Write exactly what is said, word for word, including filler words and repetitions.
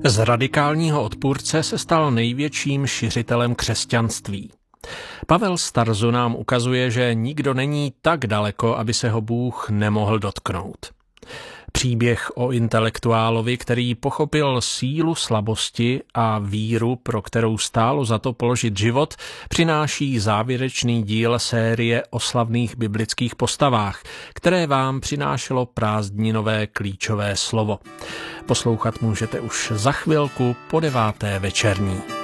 Z radikálního odpůrce se stal největším šiřitelem křesťanství. Pavel z Tarzu nám ukazuje, že nikdo není tak daleko, aby se ho Bůh nemohl dotknout. Příběh o intelektuálovi, který pochopil sílu slabosti a víru, pro kterou stálo za to položit život, přináší závěrečný díl série o slavných biblických postavách, které vám přinášelo prázdninové klíčové slovo. Poslouchat můžete už za chvilku po deváté večerní.